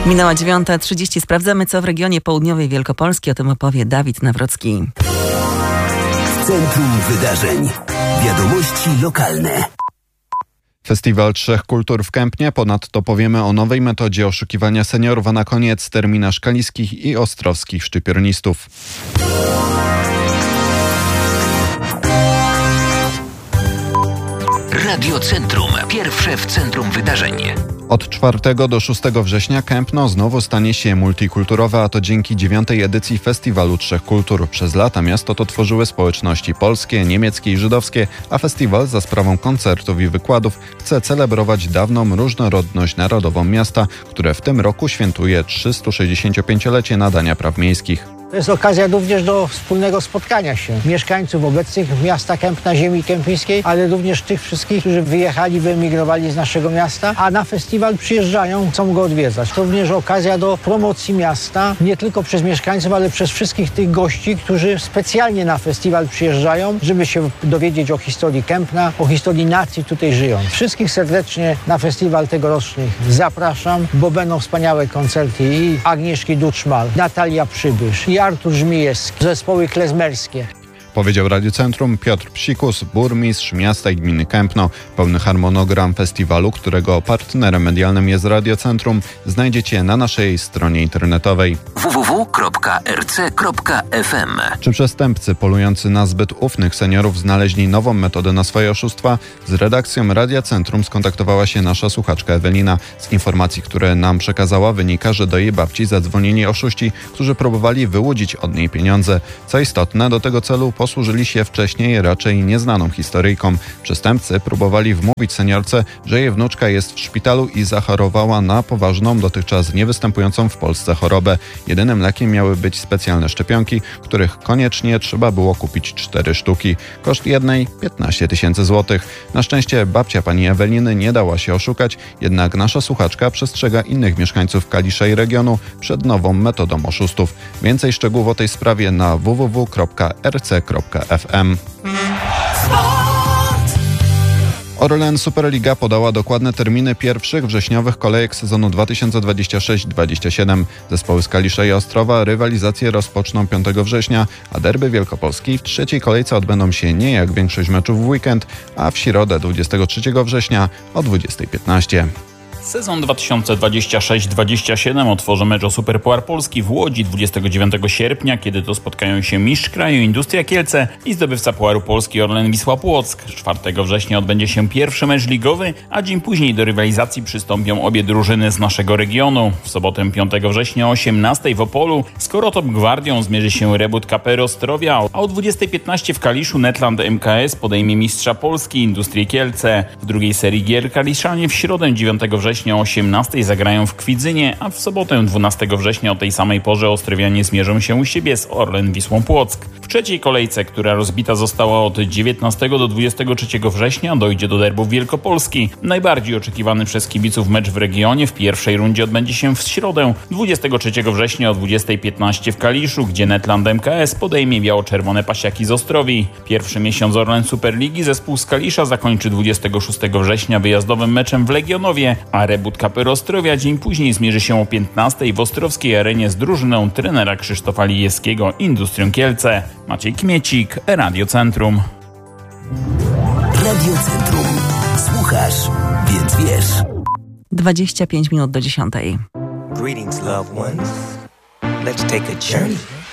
Minęła 9:30. Sprawdzamy, co w regionie południowej Wielkopolski. O tym opowie Dawid Nawrocki. Centrum Wydarzeń. Wiadomości lokalne. Festiwal Trzech Kultur w Kępnie. Ponadto powiemy o nowej metodzie oszukiwania seniorów, a na koniec terminarz kaliskich i ostrowskich szczypiornistów. Radio Centrum. Pierwsze w centrum wydarzeń. Od 4 do 6 września Kępno znowu stanie się multikulturowe, a to dzięki 9. edycji Festiwalu Trzech Kultur. Przez lata miasto to tworzyły społeczności polskie, niemieckie i żydowskie, a festiwal za sprawą koncertów i wykładów chce celebrować dawną różnorodność narodową miasta, które w tym roku świętuje 365-lecie nadania praw miejskich. To jest okazja również do wspólnego spotkania się mieszkańców obecnych miasta Kępna, ziemi kępińskiej, ale również tych wszystkich, którzy wyjechali, wyemigrowali z naszego miasta, a na festiwal przyjeżdżają, chcą go odwiedzać. To również okazja do promocji miasta, nie tylko przez mieszkańców, ale przez wszystkich tych gości, którzy specjalnie na festiwal przyjeżdżają, żeby się dowiedzieć o historii Kępna, o historii nacji tutaj żyjąc. Wszystkich serdecznie na festiwal tegoroczny zapraszam, bo będą wspaniałe koncerty i Agnieszki Duczmal, Natalia Przybysz, i Artur Żmijewski, zespoły klezmerskie. Powiedział Radio Centrum Piotr Psikus, burmistrz miasta i gminy Kępno. Pełny harmonogram festiwalu, którego partnerem medialnym jest Radio Centrum, znajdziecie na naszej stronie internetowej www.rc.fm. Czy przestępcy polujący na zbyt ufnych seniorów znaleźli nową metodę na swoje oszustwa? Z redakcją Radia Centrum skontaktowała się nasza słuchaczka Ewelina. Z informacji, które nam przekazała, wynika, że do jej babci zadzwonili oszuści, którzy próbowali wyłudzić od niej pieniądze. Co istotne, do tego celu posłużyli się wcześniej raczej nieznaną historyjką. Przestępcy próbowali wmówić seniorce, że jej wnuczka jest w szpitalu i zachorowała na poważną, dotychczas niewystępującą w Polsce chorobę. Jedynym lekiem miały być specjalne szczepionki, których koniecznie trzeba było kupić 4 sztuki. Koszt jednej 15 000 złotych. Na szczęście babcia pani Eweliny nie dała się oszukać, jednak nasza słuchaczka przestrzega innych mieszkańców Kalisza i regionu przed nową metodą oszustów. Więcej szczegółów o tej sprawie na www.rc.fm. Orlen Superliga podała dokładne terminy pierwszych wrześniowych kolejek sezonu 2026-27. Zespoły z Kalisza i Ostrowa rywalizację rozpoczną 5 września, a derby wielkopolskiej w trzeciej kolejce odbędą się nie jak większość meczów w weekend, a w środę 23 września o 20:15. Sezon 2026-27 otworzy mecz o Superpuchar Polski w Łodzi 29 sierpnia, kiedy to spotkają się mistrz kraju Industria Kielce i zdobywca Pucharu Polski Orlen Wisła Płock. 4 września odbędzie się pierwszy mecz ligowy, a dzień później do rywalizacji przystąpią obie drużyny z naszego regionu. W sobotę 5 września o 18 w Opolu z Korotop Gwardią zmierzy się Rebut KPR Ostrowia, a o 20:15 w Kaliszu Netland MKS podejmie mistrza Polski Industrię Kielce. W drugiej serii gier Kaliszanie w środę 9 września o 18 zagrają w Kwidzynie, a w sobotę 12 września o tej samej porze ostrowianie zmierzą się u siebie z Orlen Wisłą Płock. W trzeciej kolejce, która rozbita została od 19 do 23 września, dojdzie do derbów Wielkopolski. Najbardziej oczekiwany przez kibiców mecz w regionie w pierwszej rundzie odbędzie się w środę 23 września o 20:15 w Kaliszu, gdzie Netland MKS podejmie biało-czerwone pasiaki z Ostrowi. Pierwszy miesiąc Orlen Superligi zespół z Kalisza zakończy 26 września wyjazdowym meczem w Legionowie, a Rebut KPR Ostrowia dzień później zmierzy się o 15 w ostrowskiej arenie z drużyną trenera Krzysztofa Lijewskiego Industrią Kielce. Maciej Kmiecik, Radio Centrum. Radio Centrum. Słuchasz, więc wiesz. 25 minut do 10. Greetings, loved ones. Let's take a journey.